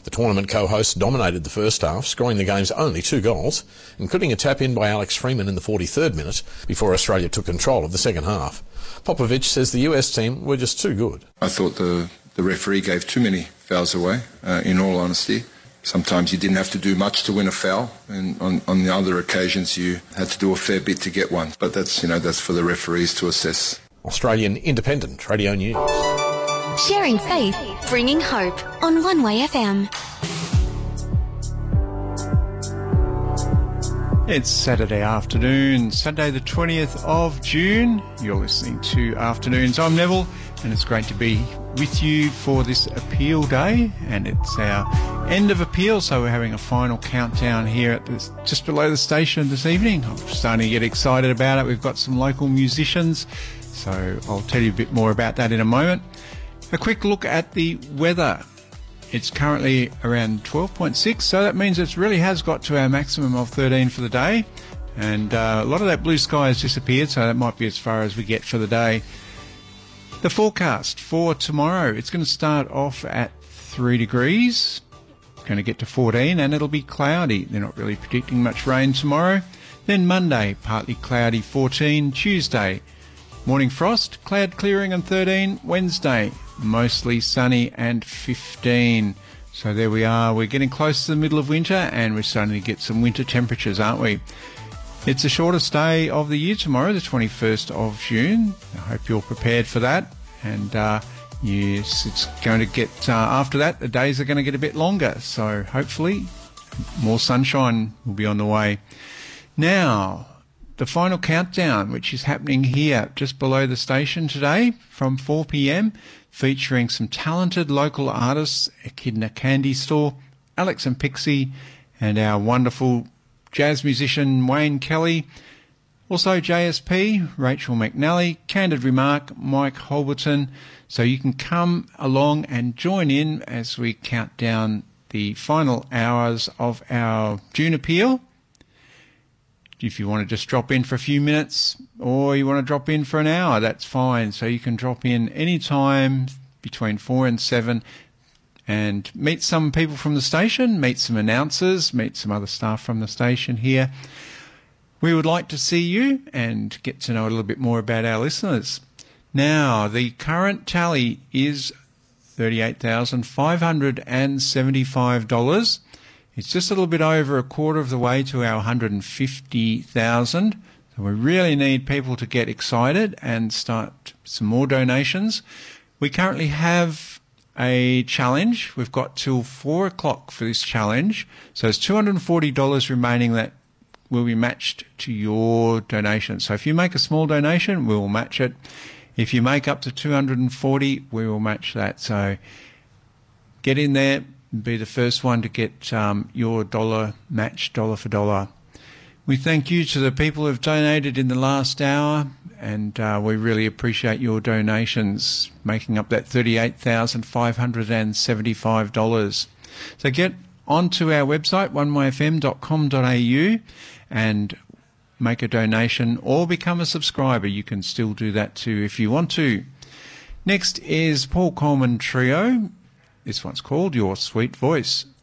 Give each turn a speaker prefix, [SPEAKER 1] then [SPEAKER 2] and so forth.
[SPEAKER 1] The tournament co-hosts dominated the first half, scoring the game's only 2 goals, including a tap-in by Alex Freeman in the 43rd minute, before Australia took control of the second half. Popovich says the US team were just too good.
[SPEAKER 2] I thought the referee gave too many fouls away, in all honesty. Sometimes you didn't have to do much to win a foul, and on the other occasions you had to do a fair bit to get one. But that's for the referees to assess.
[SPEAKER 1] Australian Independent Radio News.
[SPEAKER 3] Sharing faith, bringing hope on One Way FM.
[SPEAKER 4] It's Saturday afternoon, Sunday the 20th of June. You're listening to Afternoons. I'm Neville, and it's great to be with you for this appeal day. And it's our end of appeal, so we're having a final countdown here at just below the station this evening. I'm starting to get excited about it. We've got some local musicians, so I'll tell you a bit more about that in a moment. A quick look at the weather. It's currently around 12.6, so that means it really has got to our maximum of 13 for the day. And a lot of that blue sky has disappeared, so that might be as far as we get for the day. The forecast for tomorrow, it's going to start off at 3 degrees, going to get to 14, and it'll be cloudy. They're not really predicting much rain tomorrow. Then Monday, partly cloudy, 14. Tuesday, morning frost, cloud clearing and 13. Wednesday, mostly sunny and 15. So there we are. We're getting close to the middle of winter, and we're starting to get some winter temperatures, aren't we? It's the shortest day of the year tomorrow, the 21st of June. I hope you're prepared for that. And yes, it's going to get, after that, the days are going to get a bit longer. So hopefully more sunshine will be on the way. Now, the final countdown, which is happening here just below the station today from 4 p.m, featuring some talented local artists, Echidna Candy Store, Alex and Pixie, and our wonderful jazz musician Wayne Kelly. Also JSP, Rachel McNally, Candid Remark, Mike Holberton. So you can come along and join in as we count down the final hours of our June appeal. If you want to just drop in for a few minutes, or you want to drop in for an hour, that's fine. So you can drop in any time between 4 and 7 and meet some people from the station, meet some announcers, meet some other staff from the station here. We would like to see you and get to know a little bit more about our listeners. Now, the current tally is $38,575. It's just a little bit over a quarter of the way to our 150,000. So we really need people to get excited and start some more donations. We currently have a challenge. We've got till 4 o'clock for this challenge. So it's $240 remaining that will be matched to your donation. So if you make a small donation, we will match it. If you make up to $240, we will match that. So get in there. Be the first one to get your dollar matched, dollar for dollar. We thank you to the people who have donated in the last hour, and we really appreciate your donations, making up that $38,575. So get onto our website, onewayfm.com.au, and make a donation or become a subscriber. You can still do that too if you want to. Next is Paul Coleman Trio. This one's called Your Sweet Voice.